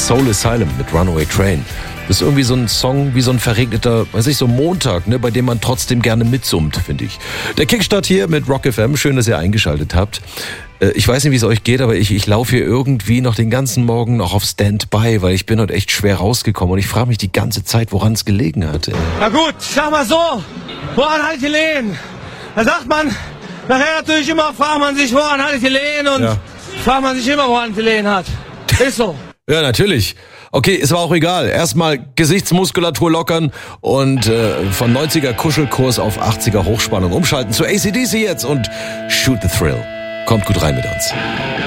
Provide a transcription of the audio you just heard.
Soul Asylum mit Runaway Train. Das ist irgendwie so ein Song wie so ein verregneter, so Montag, ne, bei dem man trotzdem gerne mitsummt, finde ich. Der Kickstart hier mit Rock FM. Schön, dass ihr eingeschaltet habt. Ich weiß nicht, wie es euch geht, aber ich laufe hier irgendwie noch den ganzen Morgen noch auf Standby, weil ich bin heute echt schwer rausgekommen und ich frage mich die ganze Zeit, woran es gelegen hat. Na gut, sag mal so, woran hat ich gelegen? Da sagt man, nachher natürlich immer, fragt man sich, woran hat ich gelegen und fragt man sich immer, woran es gelegen hat. Ist so. Ja, natürlich. Okay, ist aber auch egal. Erstmal Gesichtsmuskulatur lockern und von 90er Kuschelkurs auf 80er Hochspannung umschalten zu AC/DC jetzt und Shoot the Thrill. Kommt gut rein mit uns.